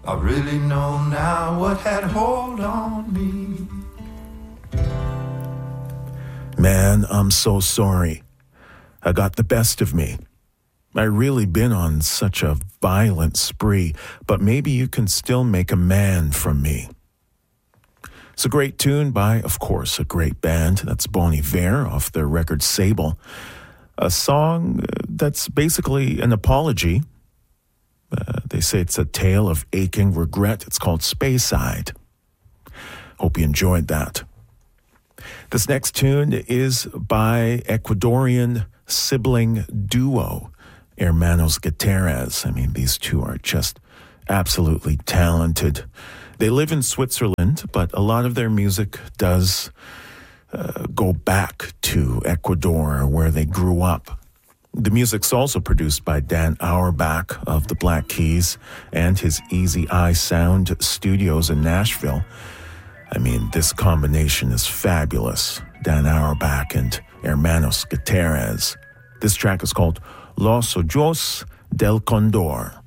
I really know now what had hold on me. Man, I'm so sorry. I got the best of me. I really been on such a violent spree, but maybe you can still make a man from me. It's a great tune by, of course, a great band. That's Bon Iver off their record Sable. A song that's basically an apology. They say it's a tale of aching regret. It's called Speyside. Hope you enjoyed that. This next tune is by Ecuadorian sibling duo, Hermanos Gutierrez. I mean, these two are just absolutely talented. They live in Switzerland, but a lot of their music does go back to Ecuador, where they grew up. The music's also produced by Dan Auerbach of the Black Keys and his Easy Eye Sound Studios in Nashville. I mean, this combination is fabulous. Dan Auerbach and Hermanos Gutierrez. This track is called Los Ojos del Condor.